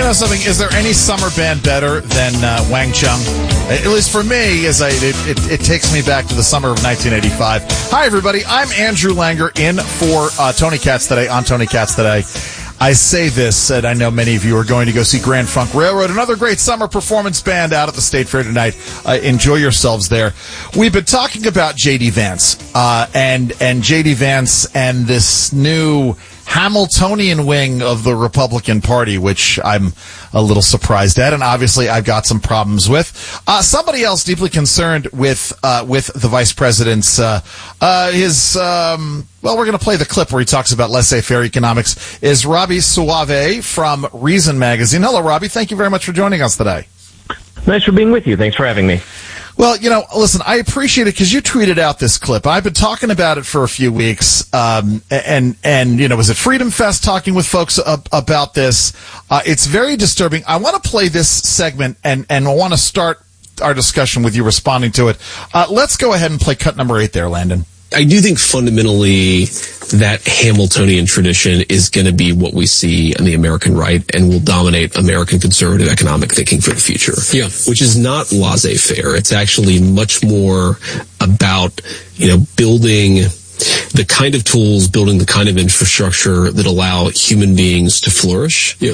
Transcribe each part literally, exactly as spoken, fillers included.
know something? Is there any summer band better than uh, Wang Chung? At least for me, as I, it, it, it takes me back to the summer of nineteen eighty-five. Hi, everybody. I'm Andrew Langer in for uh, Tony Katz today, on Tony Katz today. I say this, and I know many of you are going to go see Grand Funk Railroad, another great summer performance band out at the State Fair tonight. Uh, enjoy yourselves there. We've been talking about J D. Vance, uh, and, and J D. Vance and this new Hamiltonian wing of the Republican Party, which I'm a little surprised at, and obviously I've got some problems with. Uh, somebody else deeply concerned with uh, with the vice president's uh, uh, his. Um, well, we're going to play the clip where he talks about laissez-faire economics. Is Robby Soave from Reason Magazine? Hello, Robby. Thank you very much for joining us today. Nice for being with you. Thanks for having me. Well, you know, listen, I appreciate it because you tweeted out this clip. I've been talking about it for a few weeks, um, and, and you know, was at Freedom Fest talking with folks ab- about this. Uh, it's very disturbing. I want to play this segment, and, and I want to start our discussion with you responding to it. Uh, let's go ahead and play cut number eight there, Landon. I do think fundamentally that Hamiltonian tradition is going to be what we see on the American right and will dominate American conservative economic thinking for the future. Yeah. Which is not laissez-faire. It's actually much more about, you know, building the kind of tools, building the kind of infrastructure that allow human beings to flourish. Yeah.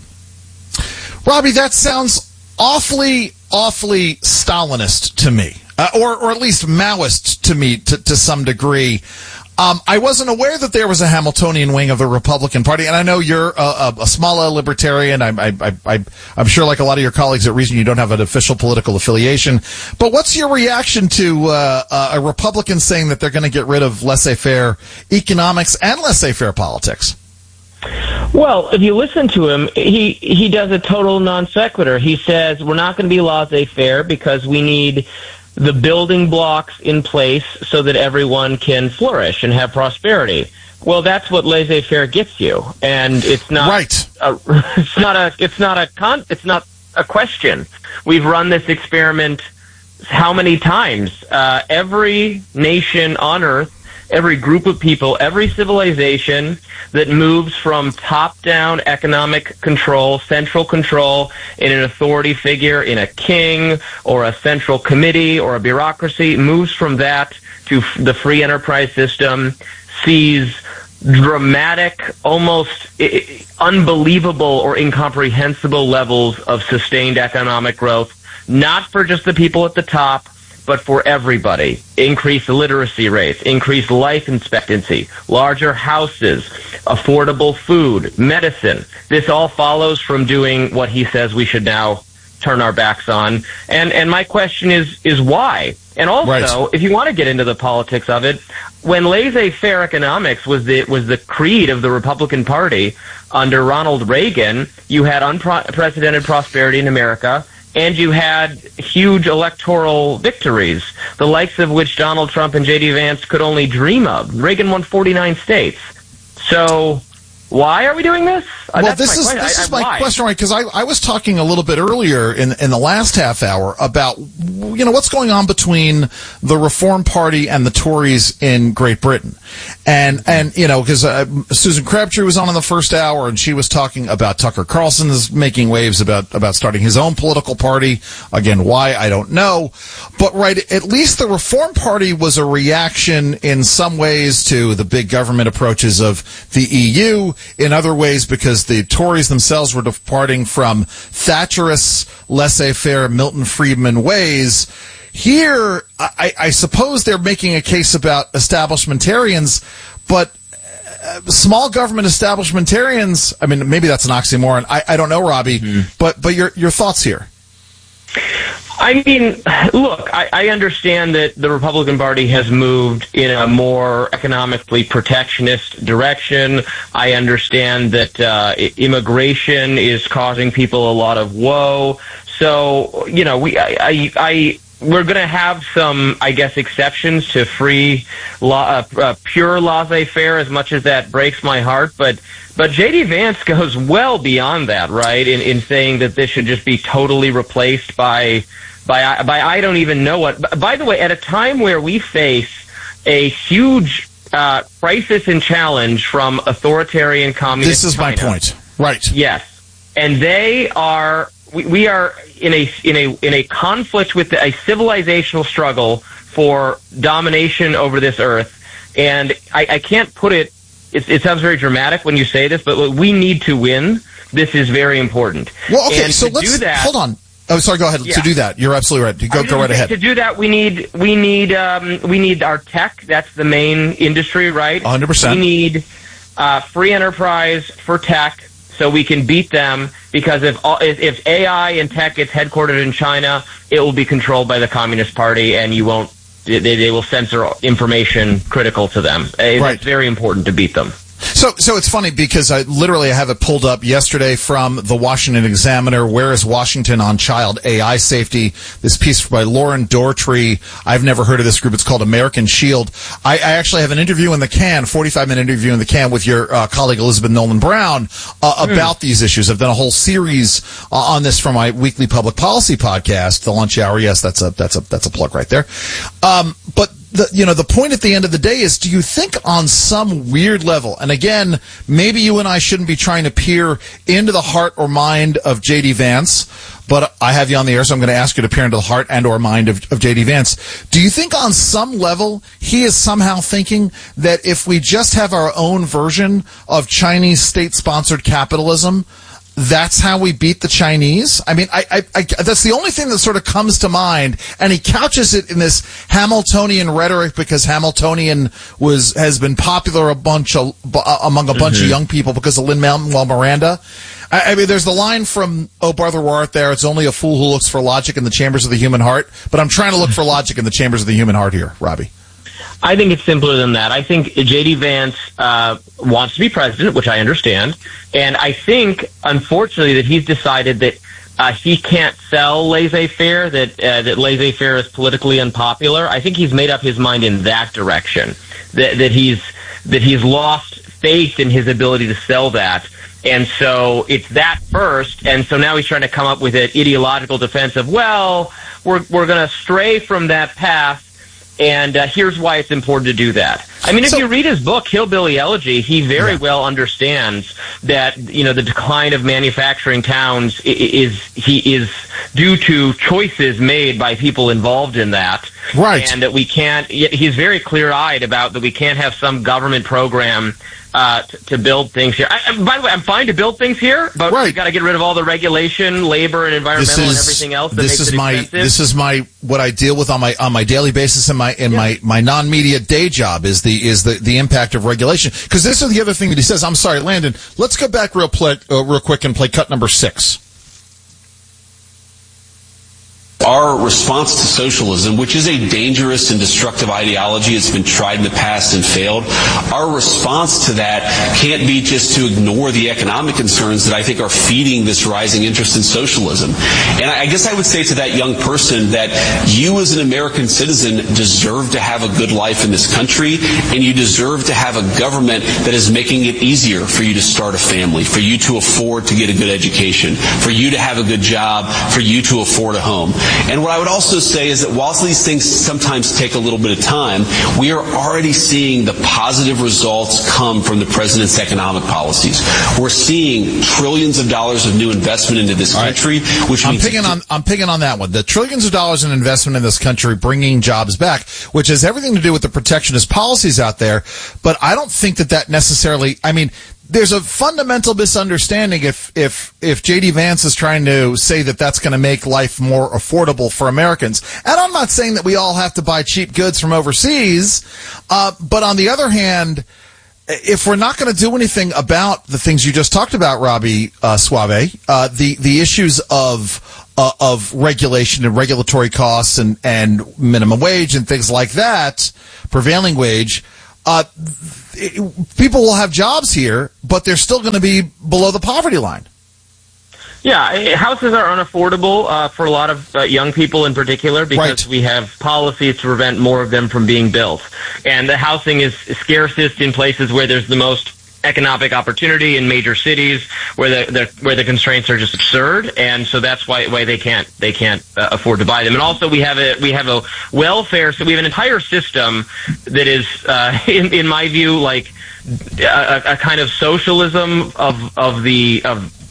Robby, that sounds awfully, awfully Stalinist to me. Uh, or, or at least Maoist to me, to, to some degree. Um, I wasn't aware that there was a Hamiltonian wing of the Republican Party, and I know you're a, a, a small L libertarian. I'm, I, I, I, I'm sure, like a lot of your colleagues at Reason, you don't have an official political affiliation. But what's your reaction to uh, uh, a Republican saying that they're going to get rid of laissez-faire economics and laissez-faire politics? Well, if you listen to him, he, he does a total non sequitur. He says we're not going to be laissez-faire because we need the building blocks in place so that everyone can flourish and have prosperity. Well, that's what laissez-faire gets you, and it's not right. A, it's not a. It's not a. Con, it's not a question. We've run this experiment how many times? Uh, every nation on Earth, every group of people, every civilization that moves from top-down economic control, central control, in an authority figure, in a king or a central committee or a bureaucracy, moves from that to f- the free enterprise system, sees dramatic, almost I- unbelievable or incomprehensible levels of sustained economic growth, not for just the people at the top, but for everybody. Increased literacy rates, increased life expectancy, larger houses, affordable food, medicine. This all follows from doing what he says we should now turn our backs on. And and my question is is why? And also, right. If you want to get into the politics of it, when laissez-faire economics was the was the creed of the Republican Party under Ronald Reagan, you had unprecedented prosperity in America. And you had huge electoral victories, the likes of which Donald Trump and J D. Vance could only dream of. Reagan won forty-nine states. So why are we doing this? Well, That's this is question. this I, is I, my why? question, right? Because I, I was talking a little bit earlier in in the last half hour about, you know, what's going on between the Reform Party and the Tories in Great Britain, and and you know, because uh, Susan Crabtree was on in the first hour, and she was talking about Tucker Carlson is making waves about about starting his own political party. Again, why I don't know, but right, at least the Reform Party was a reaction in some ways to the big government approaches of the E U. In other ways, because the Tories themselves were departing from Thatcherist, laissez-faire, Milton Friedman ways. Here, I, I suppose they're making a case about establishmentarians, but uh, small government establishmentarians, I mean, maybe that's an oxymoron. I, I don't know, Robby, mm-hmm. but but your your thoughts here. I mean, look, I, I understand that the Republican Party has moved in a more economically protectionist direction. I understand that uh, immigration is causing people a lot of woe. So, you know, we, I, I, I we're going to have some, I guess, exceptions to free, uh, uh, pure laissez-faire, as much as that breaks my heart. But but J D. Vance goes well beyond that, right, in, in saying that this should just be totally replaced by, by, by I don't even know what. By the way, at a time where we face a huge uh, crisis and challenge from authoritarian communist This is China, my point. Right. Yes. and they are we, we are in a in a in a conflict with the, a civilizational struggle for domination over this earth. And I, I can't put it, it. It sounds very dramatic when you say this, but we need to win. This is very important. Well, okay, and so to let's do that, hold on. Oh, sorry. Go ahead. Yeah. To do that, you're absolutely right. Go, go right ahead. To do that, we need we need um, we need our tech. That's the main industry, right? one hundred percent. We need uh, free enterprise for tech, so we can beat them. Because if if, if A I and tech gets headquartered in China, it will be controlled by the Communist Party, and you won't. They, they will censor information critical to them. Right. It's very important to beat them. So, so it's funny because I literally have it pulled up yesterday from the Washington Examiner. Where is Washington on child A I safety? This piece by Lauren Doherty. I've never heard of this group. It's called American Shield. I, I actually have an interview in the can, forty-five minute interview in the can with your uh, colleague Elizabeth Nolan Brown uh, mm. about these issues. I've done a whole series uh, on this for my weekly public policy podcast, The Lunch Hour. Yes, that's a that's a that's a plug right there. Um, but. The, you know, the point at the end of the day is, do you think on some weird level, and again, maybe you and I shouldn't be trying to peer into the heart or mind of J D Vance, but I have you on the air, so I'm going to ask you to peer into the heart and or mind of, of J D Vance. Do you think on some level he is somehow thinking that if we just have our own version of Chinese state-sponsored capitalism, that's how we beat the Chinese? I mean, I, I, I, that's the only thing that sort of comes to mind, and he couches it in this Hamiltonian rhetoric because Hamiltonian was has been popular a bunch of, among a bunch mm-hmm. of young people because of Lin-Manuel Miranda. I, I mean, there's the line from Oh Brother Where Art Thou? It's only a fool who looks for logic in the chambers of the human heart. But I'm trying to look for logic in the chambers of the human heart here, Robbie. I think it's simpler than that. I think J D Vance uh, wants to be president, which I understand. And I think, unfortunately, that he's decided that uh, he can't sell laissez-faire, that, uh, that laissez-faire is politically unpopular. I think he's made up his mind in that direction, that, that he's that he's lost faith in his ability to sell that. And so it's that first, and so now he's trying to come up with an ideological defense of, well, we're we're going to stray from that path. And uh, here's why it's important to do that. I mean, if so, you read his book, Hillbilly Elegy, he very yeah. well understands that, you know, the decline of manufacturing towns is he is due to choices made by people involved in that. Right. And that we can't, he's very clear-eyed about that we can't have some government program Uh, to, to build things here. I, by the way, I'm fine to build things here, but right. we've got to get rid of all the regulation, labor, and environmental is, and everything else that this makes is it my, expensive. This is my what I deal with on my on my daily basis in my in yeah. my, my non-media day job is the is the, the impact of regulation. Because this is the other thing that he says. I'm sorry, Landon. Let's go back real play, uh, real quick and play cut number six. Our response to socialism, which is a dangerous and destructive ideology, it's been tried in the past and failed. Our response to that can't be just to ignore the economic concerns that I think are feeding this rising interest in socialism. And I guess I would say to that young person that you as an American citizen deserve to have a good life in this country, and you deserve to have a government that is making it easier for you to start a family, for you to afford to get a good education, for you to have a good job, for you to afford a home. And what I would also say is that whilst these things sometimes take a little bit of time, we are already seeing the positive results come from the president's economic policies. We're seeing trillions of dollars of new investment into this country, right. which I'm means picking on I'm picking on that one. The trillions of dollars in investment in this country bringing jobs back, which has everything to do with the protectionist policies out there. But I don't think that that necessarily. I mean. There's a fundamental misunderstanding if if if J D Vance is trying to say that that's going to make life more affordable for Americans. And I'm not saying that we all have to buy cheap goods from overseas, uh, but on the other hand, if we're not going to do anything about the things you just talked about, Robbie uh, Suave, uh, the the issues of uh, of regulation and regulatory costs and and minimum wage and things like that, prevailing wage. Uh, it, people will have jobs here, but they're still going to be below the poverty line. Yeah, houses are unaffordable uh, for a lot of uh, young people in particular because right. we have policies to prevent more of them from being built. And the housing is scarcest in places where there's the most economic opportunity, in major cities where the, the where the constraints are just absurd, and so that's why why they can't they can't uh, afford to buy them. And also we have a we have a welfare, so we have an entire system that is uh, in in my view like a, a kind of socialism of of the of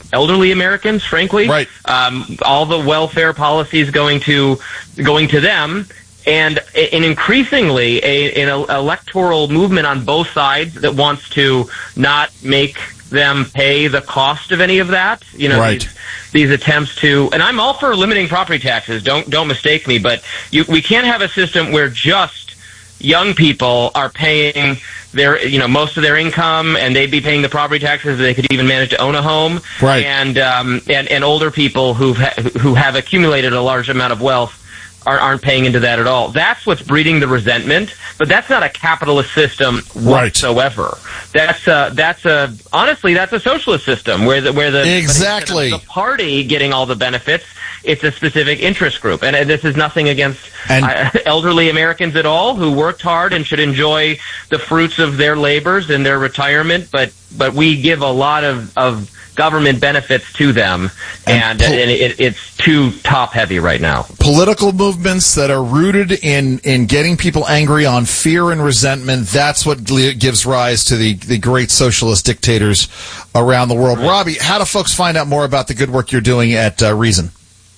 elderly Americans, frankly. Right. Um, all the welfare policies going to going to them. And an increasingly a, an electoral movement on both sides that wants to not make them pay the cost of any of that. You know, right. these, these attempts to, and I'm all for limiting property taxes. Don't don't mistake me, but you, we can't have a system where just young people are paying their, you know, most of their income, and they'd be paying the property taxes. They could even manage to own a home. Right. And um, and and older people who who have accumulated a large amount of wealth aren't paying into that at all. That's what's breeding the resentment, but that's not a capitalist system whatsoever. Right. That's a, that's a, honestly, that's a socialist system where the, where the, exactly. the party getting all the benefits, it's a specific interest group. And, and this is nothing against and, uh, elderly Americans at all who worked hard and should enjoy the fruits of their labors and their retirement, but, but we give a lot of, of government benefits to them, and, and, po- and it, it's too top-heavy right now. Political movements that are rooted in, in getting people angry on fear and resentment, that's what gives rise to the, the great socialist dictators around the world. Robbie, how do folks find out more about the good work you're doing at uh, Reason?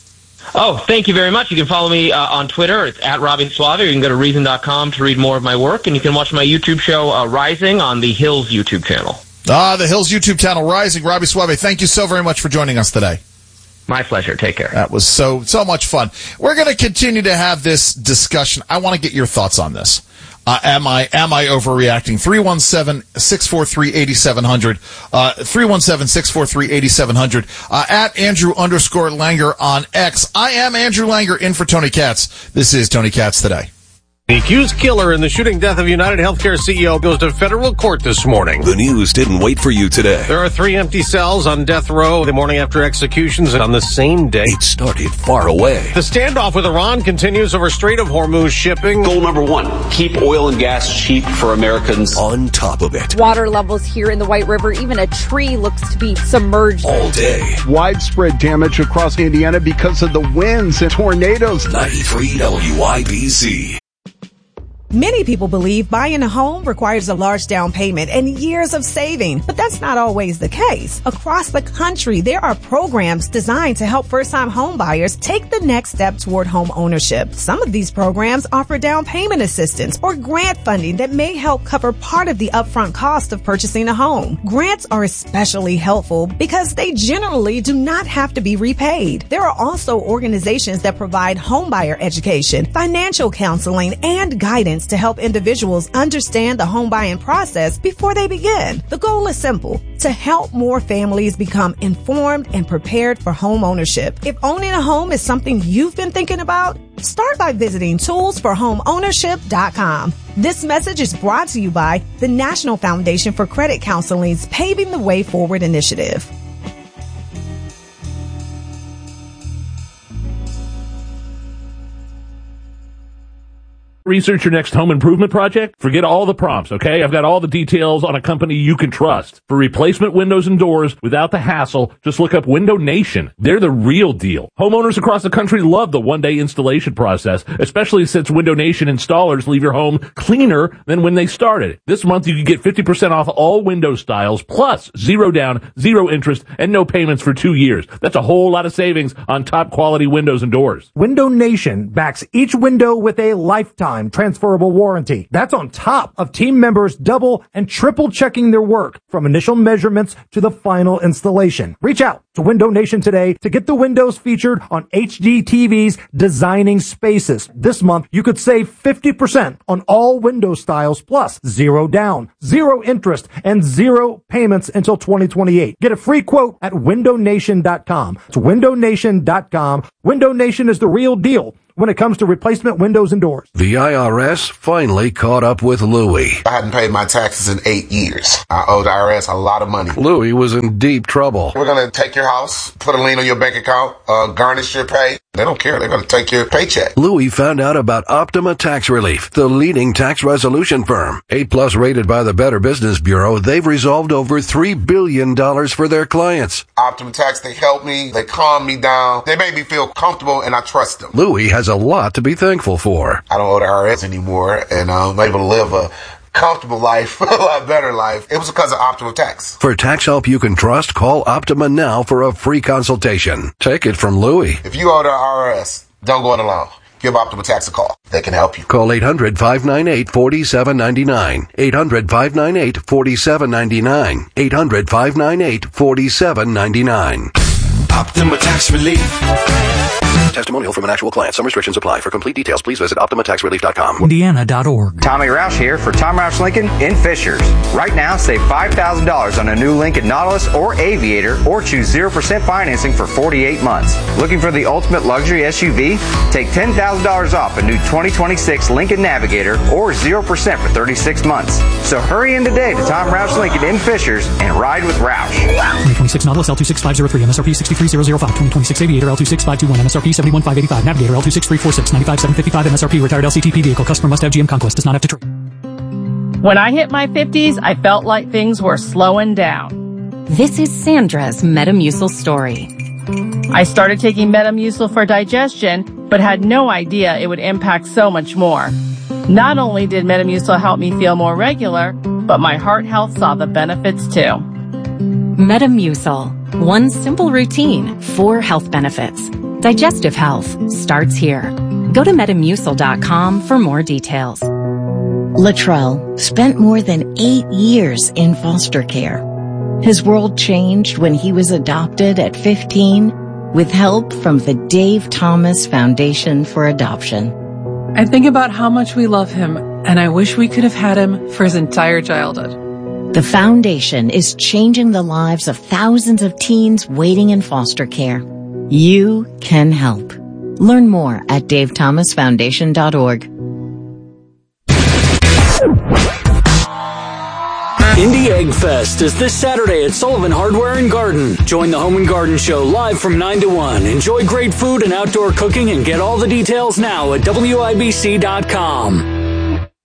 Oh, thank you very much. You can follow me uh, on Twitter. It's at Robbie Suave. You can go to reason dot com to read more of my work, and you can watch my YouTube show, uh, Rising, on the Hills YouTube channel. Ah, the Hills YouTube channel, Rising. Robbie Suave, thank you so very much for joining us today. My pleasure. Take care. That was so so much fun. We're going to continue to have this discussion. I want to get your thoughts on this. Uh, am I am I overreacting? three one seven, six four three, eight seven zero zero. Uh, three one seven, six four three, eight seven zero zero. Uh, at Andrew underscore Langer on X. I am Andrew Langer in for Tony Katz. This is Tony Katz Today. The accused killer in the shooting death of United Healthcare C E O goes to federal court this morning. The news didn't wait for you today. There are three empty cells on death row the morning after executions on the same day. It started far away. The standoff with Iran continues over Strait of Hormuz shipping. Goal number one, keep oil and gas cheap for Americans. On top of it, water levels here in the White River, even a tree looks to be submerged. All day. Widespread damage across Indiana because of the winds and tornadoes. ninety-three W I B C. Many people believe buying a home requires a large down payment and years of saving, but that's not always the case. Across the country, there are programs designed to help first-time home buyers take the next step toward home ownership. Some of these programs offer down payment assistance or grant funding that may help cover part of the upfront cost of purchasing a home. Grants are especially helpful because they generally do not have to be repaid. There are also organizations that provide homebuyer education, financial counseling, and guidance to help individuals understand the home buying process before they begin. The goal is simple: to help more families become informed and prepared for home ownership. If owning a home is something you've been thinking about, start by visiting tools for home ownership dot com. This message is brought to you by the National Foundation for Credit Counseling's Paving the Way Forward initiative. Research your next home improvement project? Forget all the prompts, okay? I've got all the details on a company you can trust. For replacement windows and doors without the hassle, just look up Window Nation. They're the real deal. Homeowners across the country love the one-day installation process, especially since Window Nation installers leave your home cleaner than when they started. This month you can get fifty percent off all window styles, plus zero down, zero interest, and no payments for two years. That's a whole lot of savings on top quality windows and doors. Window Nation backs each window with a lifetime transferable warranty. That's on top of team members double and triple checking their work from initial measurements to the final installation. Reach out to Window Nation today to get the windows featured on H D T V's Designing Spaces. This month, you could save fifty percent on all window styles, plus zero down, zero interest, and zero payments until twenty twenty-eight. Get a free quote at window nation dot com. It's window nation dot com. Window Nation is the real deal when it comes to replacement windows and doors. The I R S finally caught up with Louie. I hadn't paid my taxes in eight years. I owed the I R S a lot of money. Louie was in deep trouble. We're going to take your house, put a lien on your bank account, uh, garnish your pay. They don't care. They're going to take your paycheck. Louie found out about Optima Tax Relief, the leading tax resolution firm. eight plus rated by the Better Business Bureau, they've resolved over three billion dollars for their clients. Optima Tax, they help me. They calm me down. They make me feel comfortable, and I trust them. Louie has a lot to be thankful for. I don't owe the I R S anymore, and I'm able to live a comfortable life, a lot better life. It was because of Optima Tax. For tax help you can trust, call Optima now for a free consultation. Take it from Louie. If you owe the I R S, don't go it alone. Give Optima Tax a call. They can help you. Call eight hundred, five nine eight, four seven nine nine. eight hundred, five nine eight, four seven nine nine. eight hundred, five nine eight, four seven nine nine. Optima Tax Relief. Testimonial from an actual client. Some restrictions apply. For complete details, please visit Optima Tax Relief dot com. Indiana dot org. Tommy Roush here for Tom Roush Lincoln in Fishers. Right now, save five thousand dollars on a new Lincoln Nautilus or Aviator, or choose zero percent financing for forty-eight months. Looking for the ultimate luxury S U V? Take ten thousand dollars off a new twenty twenty-six Lincoln Navigator or zero percent for thirty-six months. So hurry in today to Tom Roush Lincoln in Fishers and ride with Roush. twenty twenty-six Nautilus L two six five zero three, M S R P sixty-three thousand five. twenty twenty-six Aviator L two six five two one, M S R P seventy-one thousand five hundred eighty-five. Navigator L two six three four six, ninety-five thousand seven hundred fifty-five, M S R P. Retired L C T P vehicle. Customer must have G M Conquest. Does not have to trade. When I hit my fifties, I felt like things were slowing down. This is Sandra's Metamucil story. I started taking Metamucil for digestion, but had no idea it would impact so much more. Not only did Metamucil help me feel more regular, but my heart health saw the benefits too. Metamucil. One simple routine, four health benefits. Digestive health starts here. Go to metamucil dot com for more details. Latrell spent more than eight years in foster care. His world changed when he was adopted at fifteen with help from the Dave Thomas Foundation for Adoption. I think about how much we love him, and I wish we could have had him for his entire childhood. The foundation is changing the lives of thousands of teens waiting in foster care. You can help. Learn more at dave thomas foundation dot org. Indie Egg Fest is this Saturday at Sullivan Hardware and Garden. Join the Home and Garden Show live from nine to one. Enjoy great food and outdoor cooking and get all the details now at W I B C dot com.